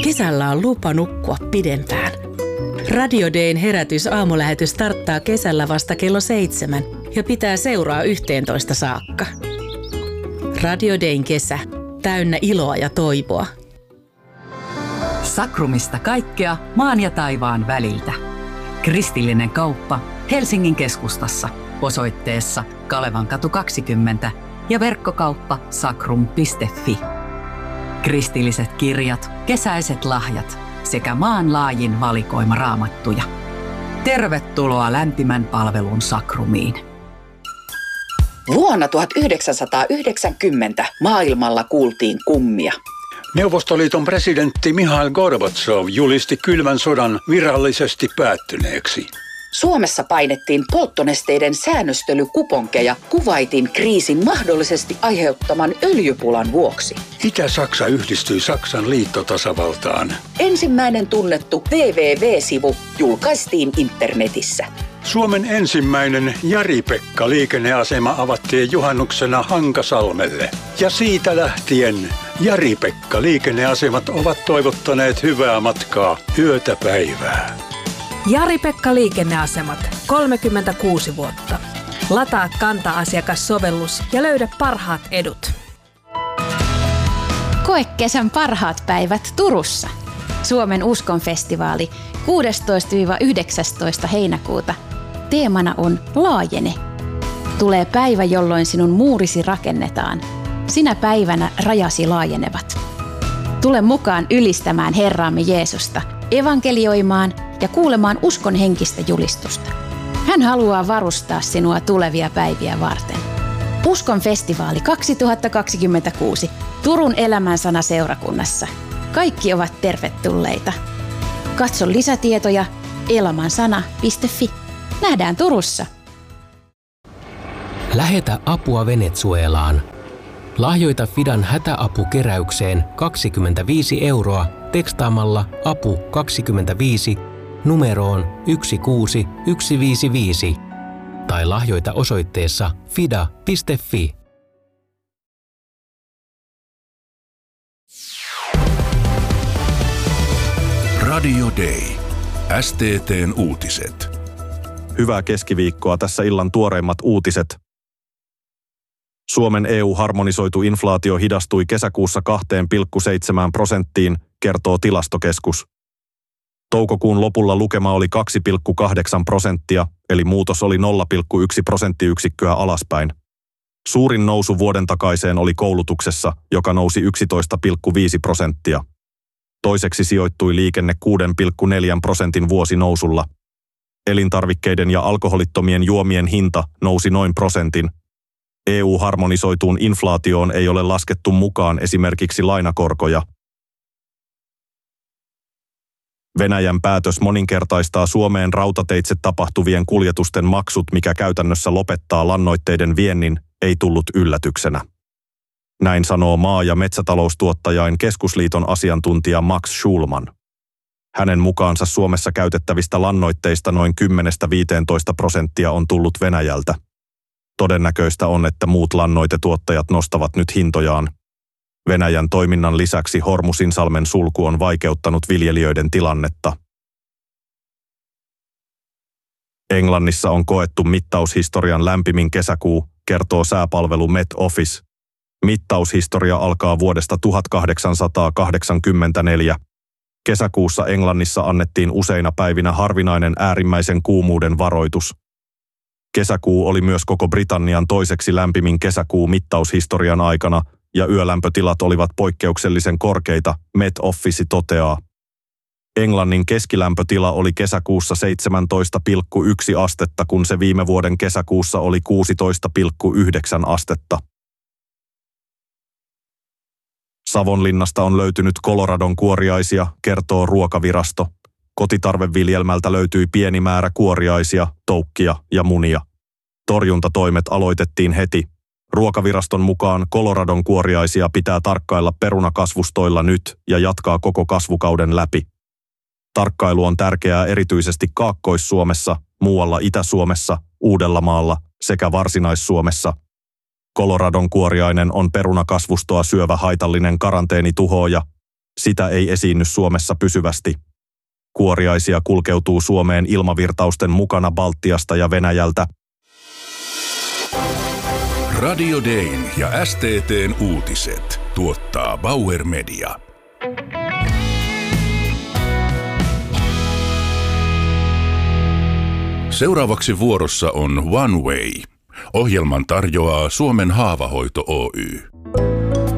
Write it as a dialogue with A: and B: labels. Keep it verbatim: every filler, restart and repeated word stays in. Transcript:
A: Kesällä on lupa nukkua pidempään. Radio Dayn herätys aamulähetys starttaa kesällä vasta kello seitsemän ja pitää seuraa yhteentoista saakka. Radio Dayn kesä. Täynnä iloa ja toivoa.
B: Sakrumista kaikkea maan ja taivaan väliltä. Kristillinen kauppa Helsingin keskustassa osoitteessa Kalevankatu kaksikymmentä ja verkkokauppa sakrum piste fi. Kristilliset kirjat, kesäiset lahjat sekä maanlaajin valikoima raamattuja. Tervetuloa lämpimän palvelun Sakrumiin.
C: Vuonna tuhatyhdeksänsataayhdeksänkymmentä maailmalla kuultiin kummia.
D: Neuvostoliiton presidentti Mihail Gorbatsov julisti kylmän sodan virallisesti päättyneeksi.
C: Suomessa painettiin polttonesteiden säännöstelykuponkeja Kuwaitin kriisin mahdollisesti aiheuttaman öljypulan vuoksi.
D: Itä-Saksa yhdistyi Saksan liittotasavaltaan.
C: Ensimmäinen tunnettu double-u double-u double-u-sivu julkaistiin internetissä.
D: Suomen ensimmäinen Jari-Pekka-liikenneasema avattiin juhannuksena Hankasalmelle. Ja siitä lähtien Jari-Pekka-liikenneasemat ovat toivottaneet hyvää matkaa yötä päivää.
E: Jari-Pekka-liikenneasemat, kolmekymmentäkuusi vuotta. Lataa Kanta-asiakassovellus ja löydä parhaat edut.
F: Koe kesän parhaat päivät Turussa. Suomen uskonfestivaali kuudestoista yhdeksästoista heinäkuuta. Teemana on Laajene. Tulee päivä, jolloin sinun muurisi rakennetaan. Sinä päivänä rajasi laajenevat. Tule mukaan ylistämään Herraamme Jeesusta, evankelioimaan ja kuulemaan uskon henkistä julistusta. Hän haluaa varustaa sinua tulevia päiviä varten. Uskon festivaali kaksituhattakaksikymmentäkuusi Turun elämänsana seurakunnassa. Kaikki ovat tervetulleita. Katso lisätietoja elamansana piste fi. Nähdään Turussa.
G: Lähetä apua Venezuelaan. Lahjoita Fidan hätäapukeräykseen kaksikymmentäviisi euroa tekstaamalla apu kaksikymmentäviisi numeroon yksi kuusi yksi viisi viisi tai lahjoita osoitteessa fida piste fi.
H: Radio Day. S T T:n uutiset.
I: Hyvää keskiviikkoa, tässä illan tuoreimmat uutiset. Suomen E U-harmonisoitu inflaatio hidastui kesäkuussa kaksi pilkku seitsemän prosenttiin, kertoo Tilastokeskus. Toukokuun lopulla lukema oli kaksi pilkku kahdeksan prosenttia, eli muutos oli nolla pilkku yksi prosenttiyksikköä alaspäin. Suurin nousu vuoden takaiseen oli koulutuksessa, joka nousi yksitoista pilkku viisi prosenttia. Toiseksi sijoittui liikenne kuusi pilkku neljä prosentin vuosinousulla. Elintarvikkeiden ja alkoholittomien juomien hinta nousi noin prosentin. E U-harmonisoituun inflaatioon ei ole laskettu mukaan esimerkiksi lainakorkoja. Venäjän päätös moninkertaistaa Suomeen rautateitse tapahtuvien kuljetusten maksut, mikä käytännössä lopettaa lannoitteiden viennin, ei tullut yllätyksenä. Näin sanoo maa- ja metsätaloustuottajain keskusliiton asiantuntija Max Schulman. Hänen mukaansa Suomessa käytettävistä lannoitteista noin kymmenestä viiteentoista prosenttia on tullut Venäjältä. Todennäköistä on, että muut lannoitetuottajat nostavat nyt hintojaan. Venäjän toiminnan lisäksi Hormusinsalmen sulku on vaikeuttanut viljelijöiden tilannetta. Englannissa on koettu mittaushistorian lämpimin kesäkuu, kertoo sääpalvelu Met Office. Mittaushistoria alkaa vuodesta tuhatkahdeksansataakahdeksankymmentäneljä. Kesäkuussa Englannissa annettiin useina päivinä harvinainen äärimmäisen kuumuuden varoitus. Kesäkuu oli myös koko Britannian toiseksi lämpimin kesäkuu mittaushistorian aikana, ja yölämpötilat olivat poikkeuksellisen korkeita, Met Office toteaa. Englannin keskilämpötila oli kesäkuussa seitsemäntoista pilkku yksi astetta, kun se viime vuoden kesäkuussa oli kuusitoista pilkku yhdeksän astetta. Savonlinnasta on löytynyt Coloradon kuoriaisia, kertoo Ruokavirasto. Kotitarveviljelmältä löytyi pieni määrä kuoriaisia, toukkia ja munia. Torjuntatoimet aloitettiin heti. Ruokaviraston mukaan Coloradon kuoriaisia pitää tarkkailla perunakasvustoilla nyt ja jatkaa koko kasvukauden läpi. Tarkkailu on tärkeää erityisesti Kaakkois-Suomessa, muualla Itä-Suomessa, Uudellamaalla sekä Varsinais-Suomessa. Coloradon kuoriainen on perunakasvustoa syövä haitallinen karanteenituhooja. Sitä ei esiinny Suomessa pysyvästi. Kuoriaisia kulkeutuu Suomeen ilmavirtausten mukana Baltiasta ja Venäjältä.
H: Radio Dayn ja S T T:n uutiset tuottaa Bauer Media. Seuraavaksi vuorossa on One Way. Ohjelman tarjoaa Suomen Haavahoito Oy.